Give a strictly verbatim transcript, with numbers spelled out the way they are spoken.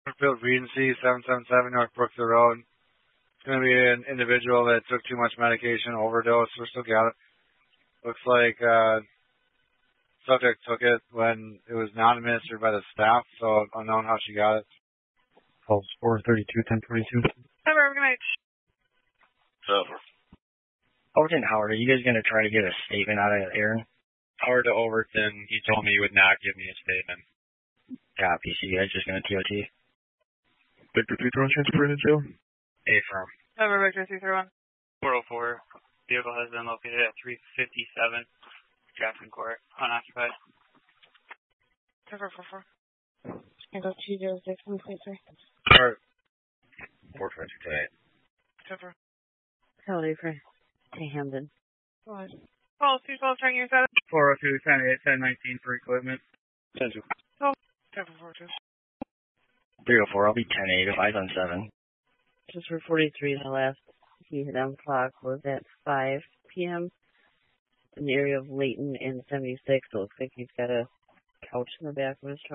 Brookfield Regency, seven seven seven North Brookfield Road. It's going to be an individual that took too much medication, overdose. We're still got it. Looks like uh, subject took it when it was not administered by the staff, so unknown how she got it. Calls four thirty-two, ten twenty-two. Over, good night. Over. Overton, Howard, are you guys going to try to get a statement out of Aaron? Howard to Overton, he told me he would not give me a statement. Copy. So you guys just going to T O T? Victor three three one, transfer into jail. A firm. Over, Victor three three one. four oh four. Vehicle has been located at three fifty-seven Jackson Court, unoccupied. Over, four four. Echo two zero six one point three. Alright. four twenty-two, ten eight. Over. Kelly for to Hamden. What? Call two twelve, turn your side. four oh two, ten eight, ten nineteen for equipment. ten two. Oh, ten four two. three oh four, I'll be ten eight, five on seven. Just for forty-three, the last he hit on clock was at five p.m. in the area of Layton and seventy-six. So it looks like he's got a couch in the back of his truck.